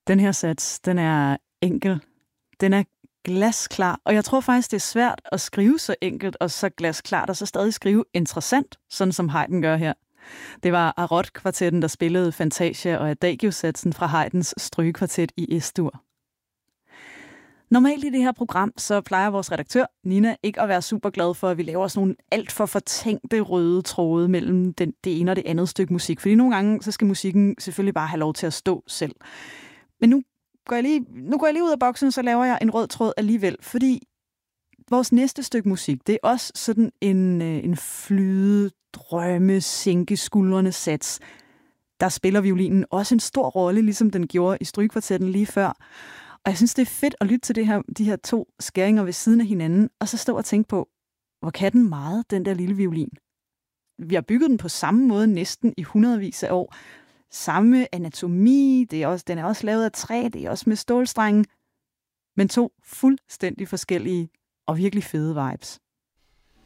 Den her sats, den er enkel. Den er glasklar, og jeg tror faktisk, det er svært at skrive så enkelt og så glasklart, og så stadig skrive interessant, sådan som Haydn gør her. Det var Arot-kvartetten, der spillede Fantasia og Adagio-satsen fra Haydns strygekvartet i Es-dur. Normalt i det her program, så plejer vores redaktør, Nina, ikke at være super glad for, at vi laver sådan nogle alt for fortænkte røde tråde mellem det ene og det andet stykke musik. Fordi nogle gange, så skal musikken selvfølgelig bare have lov til at stå selv. Men nu går jeg lige ud af boksen, så laver jeg en rød tråd alligevel. Fordi vores næste stykke musik, det er også sådan en flyde, drømme, sænke skuldrene sats. Der spiller violinen også en stor rolle, ligesom den gjorde i strygekvartetten lige før. Og jeg synes, det er fedt at lytte til de her to skæringer ved siden af hinanden, og så stå og tænke på, hvor kan den meget, den der lille violin? Vi har bygget den på samme måde næsten i hundredvis af år. Samme anatomi, den er også lavet af træ, det er også med stålstrenge, men to fuldstændig forskellige og virkelig fede vibes.